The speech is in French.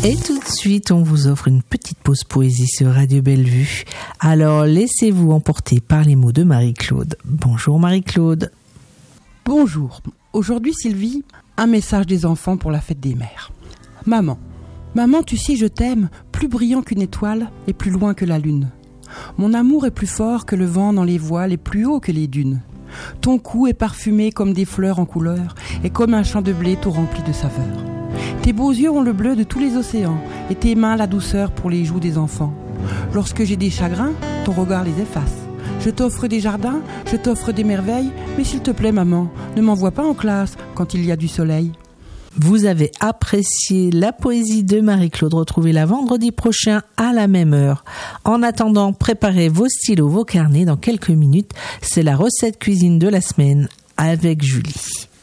Et tout de suite, on vous offre une petite pause poésie sur Radio Bellevue. Alors, laissez-vous emporter par les mots de Marie-Claude. Bonjour Marie-Claude. Bonjour. Aujourd'hui, Sylvie, un message des enfants pour la fête des mères. Maman, tu sais, je t'aime, plus brillant qu'une étoile et plus loin que la lune. Mon amour est plus fort que le vent dans les voiles et plus haut que les dunes. Ton cou est parfumé comme des fleurs en couleur et comme un champ de blé tout rempli de saveurs. Tes beaux yeux ont le bleu de tous les océans et tes mains la douceur pour les joues des enfants. Lorsque j'ai des chagrins, ton regard les efface. Je t'offre des jardins, je t'offre des merveilles, mais s'il te plaît maman, ne m'envoie pas en classe quand il y a du soleil. Vous avez apprécié la poésie de Marie-Claude. Retrouvez-la vendredi prochain à la même heure. En attendant, préparez vos stylos, vos carnets. Dans quelques minutes, c'est la recette cuisine de la semaine avec Julie.